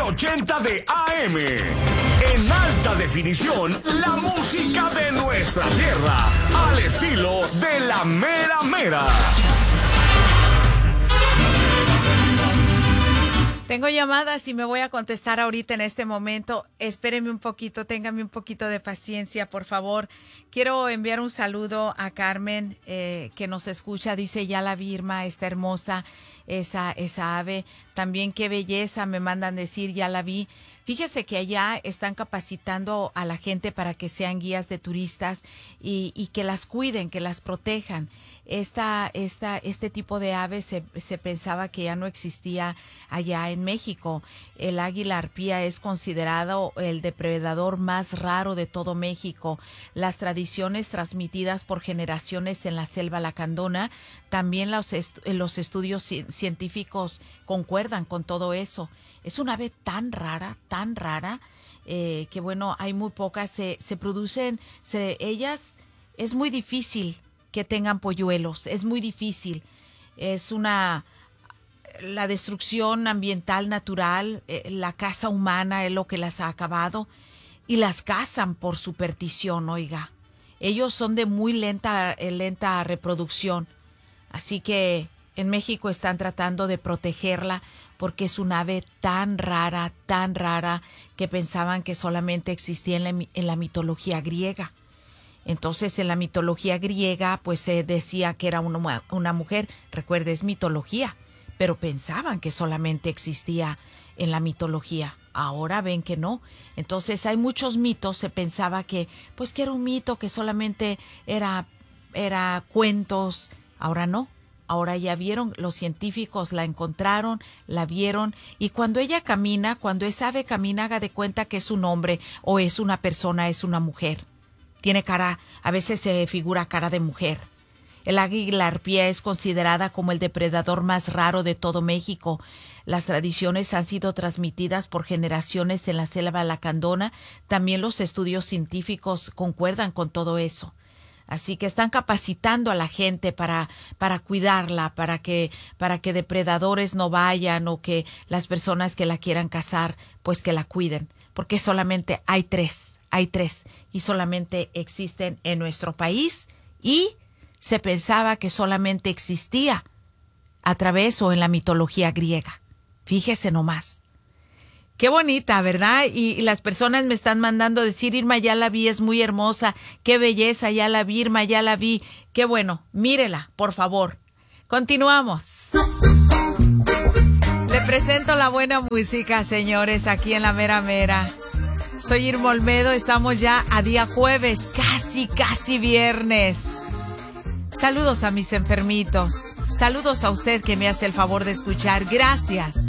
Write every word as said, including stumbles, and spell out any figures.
ochenta de A M. En alta definición, la música de nuestra tierra, al estilo de la mera mera. Tengo llamadas y me voy a contestar ahorita en este momento. Espéreme un poquito, téngame un poquito de paciencia, por favor. Quiero enviar un saludo a Carmen, eh, que nos escucha. Dice, ya la vi, Irma, está hermosa esa, esa ave. También qué belleza, me mandan decir, ya la vi. Fíjese que allá están capacitando a la gente para que sean guías de turistas y, y que las cuiden, que las protejan. Esta, esta, este tipo de aves se, se pensaba que ya no existía allá en México. El águila arpía es considerado el depredador más raro de todo México. Las tradiciones transmitidas por generaciones en la selva lacandona, también los, est- los estudios ci- científicos concuerdan con todo eso. Es una ave tan rara, tan rara, eh, que bueno, hay muy pocas, se, se producen, se, ellas, es muy difícil que tengan polluelos, es muy difícil, es una, la destrucción ambiental natural, eh, la caza humana es lo que las ha acabado, y las cazan por superstición, oiga, ellos son de muy lenta, eh, lenta reproducción, así que en México están tratando de protegerla porque es un ave tan rara, tan rara, que pensaban que solamente existía en la, en la mitología griega. Entonces, en la mitología griega, pues se decía que era una, una mujer. Recuerde, es mitología, pero pensaban que solamente existía en la mitología. Ahora ven que no. Entonces, hay muchos mitos. Se pensaba que, pues, que era un mito, que solamente era, era cuentos. Ahora no. Ahora ya vieron, los científicos la encontraron, la vieron, y cuando ella camina, cuando esa ave camina, haga de cuenta que es un hombre o es una persona, es una mujer. Tiene cara, a veces se figura cara de mujer. El águila arpía es considerada como el depredador más raro de todo México. Las tradiciones han sido transmitidas por generaciones en la selva lacandona. También los estudios científicos concuerdan con todo eso. Así que están capacitando a la gente para, para cuidarla, para que, para que depredadores no vayan o que las personas que la quieran cazar, pues que la cuiden. Porque solamente hay tres, hay tres y solamente existen en nuestro país y se pensaba que solamente existía a través o en la mitología griega. Fíjese nomás. Qué bonita, ¿verdad? Y, y las personas me están mandando decir, Irma, ya la vi, es muy hermosa. Qué belleza, ya la vi, Irma, ya la vi. Qué bueno, mírela, por favor. Continuamos. Le presento la buena música, señores, aquí en La Mera Mera. Soy Irma Olmedo, estamos ya a día jueves, casi, casi viernes. Saludos a mis enfermitos. Saludos a usted que me hace el favor de escuchar. Gracias.